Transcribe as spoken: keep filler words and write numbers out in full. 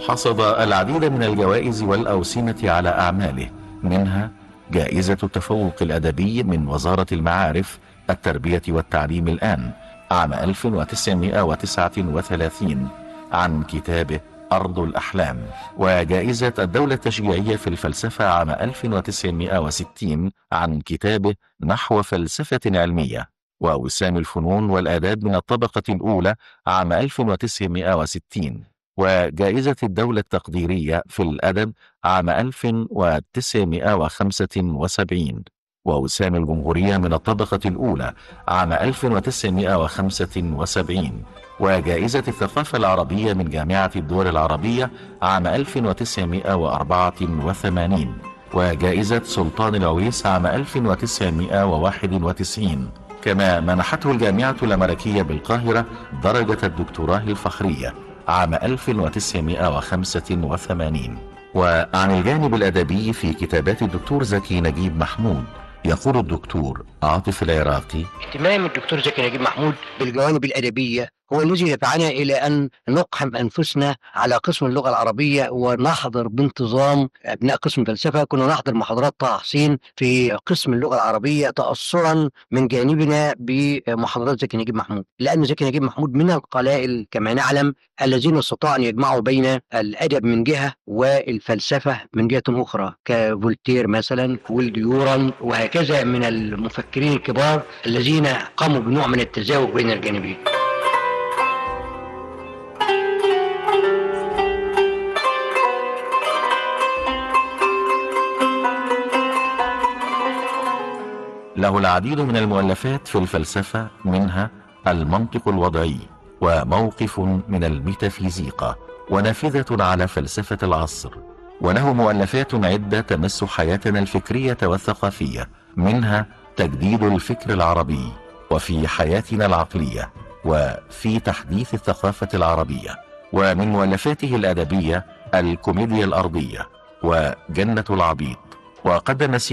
حصد العديد من الجوائز والأوسمة على أعماله، منها جائزة التفوق الأدبي من وزارة المعارف التربية والتعليم الآن عام ألف وتسعمائة وتسعة وثلاثين عن كتابه أرض الأحلام، وجائزة الدولة التشجيعية في الفلسفة عام ألف وتسعمائة وستين عن كتابه نحو فلسفة علمية، ووسام الفنون والآداب من الطبقة الأولى عام ألف وتسعمائة وستين، وجائزة الدولة التقديرية في الأدب عام ألف وتسعمائة وخمسة وسبعين، ووسام الجمهورية من الطبقة الأولى عام ألف وتسعمائة وخمسة وسبعين، وجائزة الثقافة العربية من جامعة الدول العربية عام ألف وتسعمائة وأربعة وثمانين، وجائزة سلطان العويس عام ألف وتسعمائة وواحد وتسعين. كما منحته الجامعة الأمريكية بالقاهرة درجة الدكتوراه الفخرية عام ألف وتسعمائة وخمسة وثمانين. وعن الجانب الأدبي في كتابات الدكتور زكي نجيب محمود، يقول الدكتور عاطف العراقي: اهتمام الدكتور زكي نجيب محمود بالجوانب الأدبية هو الذي دفعنا إلى أن نقحم أنفسنا على قسم اللغة العربية ونحضر بانتظام. أبناء قسم الفلسفة كنا نحضر محاضرات طه حسين في قسم اللغة العربية تأثرا من جانبنا بمحاضرات زكي نجيب محمود، لأن زكي نجيب محمود من القلائل كما نعلم الذين استطاعوا أن يجمعوا بين الأدب من جهة والفلسفة من جهة أخرى، كفولتير مثلا والديوران وهكذا من المفكرين الكبار الذين قاموا بنوع من التزاوج بين الجانبين. له العديد من المؤلفات في الفلسفة، منها المنطق الوضعي، وموقف من الميتافيزيقا، ونافذة على فلسفة العصر. وله مؤلفات عدة تمس حياتنا الفكرية والثقافية، منها تجديد الفكر العربي، وفي حياتنا العقلية، وفي تحديث الثقافة العربية. ومن مؤلفاته الأدبية الكوميديا الأرضية وجنة العبيط. وقدم